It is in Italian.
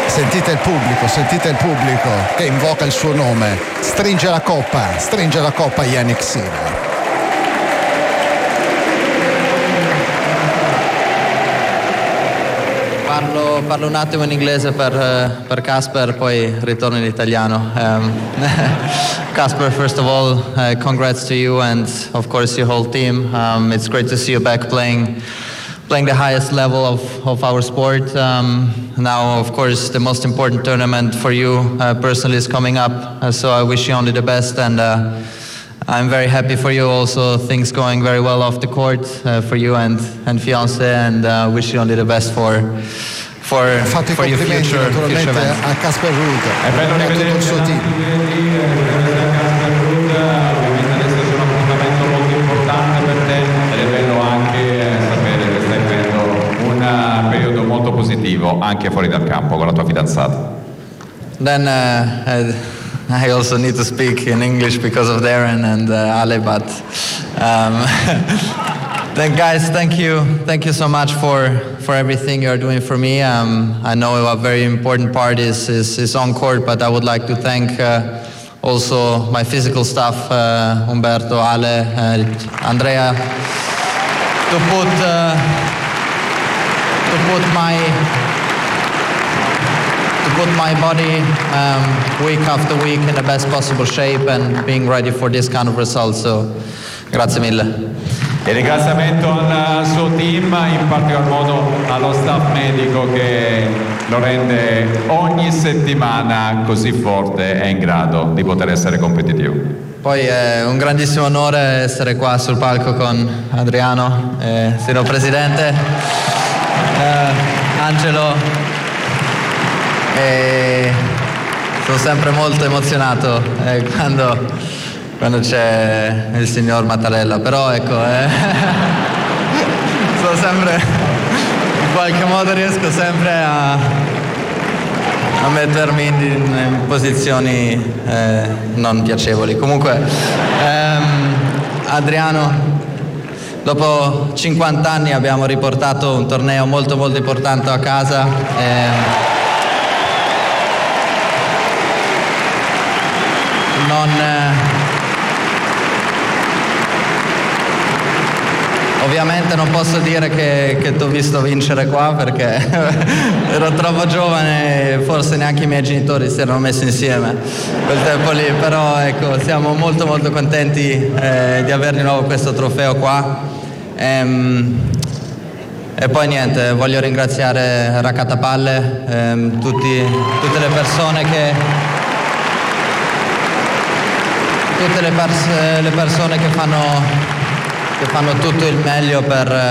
Sentite il pubblico che invoca il suo nome. Stringe la coppa Jannik Sinner. Parlo un attimo in inglese per Casper, poi ritorno in italiano. Casper, first of all, congrats to you and of course your whole team. It's great to see you back playing the highest level of our sport. Now, of course, the most important tournament for you personally is coming up, so I wish you only the best, and I'm very happy for you also, things going very well off the court for you and fiancé, and wish you only the best for your future events. A Casper Ruud e a tutto il suo team. Ovviamente adesso c'è un appuntamento molto importante per te ed è bello anche sapere che stai vivendo un periodo molto positivo anche fuori dal campo con la tua fidanzata. Then I also need to speak in English because of Darren and Ale, but then guys, thank you so much for everything you're doing for me. I know a very important part is on court, but I would like to thank also my physical staff, Umberto, Ale, Andrea, to put my body week after week in the best possible shape and being ready for this kind of results. So, grazie mille. E ringraziamento al suo team, in particolar modo allo staff medico che lo rende ogni settimana così forte e in grado di poter essere competitivo. Poi è un grandissimo onore essere qua sul palco con Adriano, signor Presidente, Angelo, e sono sempre molto emozionato quando c'è il signor Mattarella, però ecco, sono sempre, in qualche modo riesco sempre a mettermi in posizioni non piacevoli. Comunque, Adriano, dopo 50 anni abbiamo riportato un torneo molto molto importante a casa. Ovviamente non posso dire che ti ho visto vincere qua perché ero troppo giovane e forse neanche i miei genitori si erano messi insieme quel tempo lì, però ecco, siamo molto molto contenti di avere di nuovo questo trofeo qua. E poi niente, voglio ringraziare Raccattapalle, tutte le persone che fanno tutto il meglio per